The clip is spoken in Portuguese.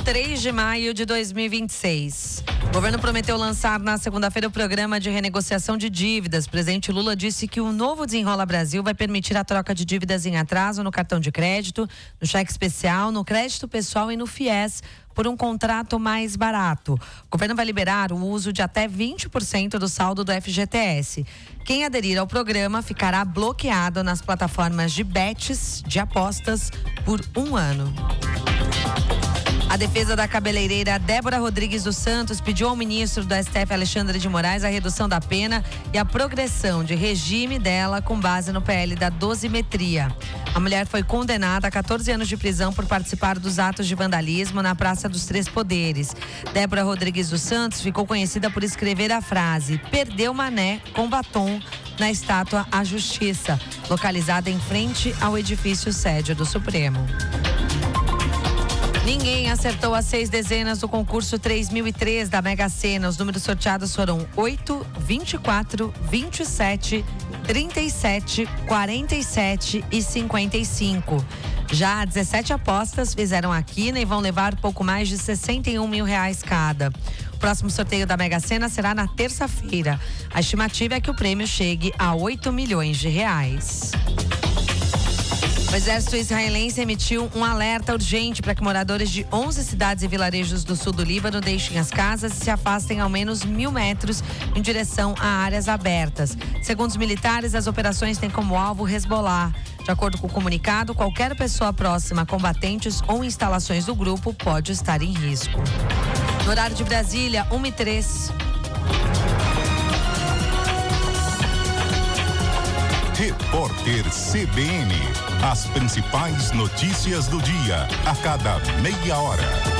3 de maio de 2026. O governo prometeu lançar na segunda-feira o programa de renegociação de dívidas. O presidente Lula disse que o novo Desenrola Brasil vai permitir a troca de dívidas em atraso no cartão de crédito, no cheque especial, no crédito pessoal e no FIES, por um contrato mais barato. O governo vai liberar o uso de até 20% do saldo do FGTS. Quem aderir ao programa ficará bloqueado nas plataformas de bets, de apostas, por 1 ano. A defesa da cabeleireira Débora Rodrigues dos Santos pediu ao ministro do STF, Alexandre de Moraes, a redução da pena e a progressão de regime dela com base no PL da dosimetria. A mulher foi condenada a 14 anos de prisão por participar dos atos de vandalismo na Praça dos Três Poderes. Débora Rodrigues dos Santos ficou conhecida por escrever a frase "Perdeu Mané com batom" na estátua à Justiça, localizada em frente ao edifício sede do Supremo. Ninguém acertou as 6 dezenas do concurso 3003 da Mega Sena. Os números sorteados foram 8, 24, 27, 37, 47 e 55. Já 17 apostas fizeram a quina e vão levar pouco mais de R$61 mil cada. O próximo sorteio da Mega Sena será na terça-feira. A estimativa é que o prêmio chegue a R$8 milhões. O exército israelense emitiu um alerta urgente para que moradores de 11 cidades e vilarejos do sul do Líbano deixem as casas e se afastem ao menos 1.000 metros em direção a áreas abertas. Segundo os militares, as operações têm como alvo Hezbollah. De acordo com o comunicado, qualquer pessoa próxima a combatentes ou instalações do grupo pode estar em risco. No horário de Brasília, 1h03. Repórter CBN. As principais notícias do dia, a cada meia hora.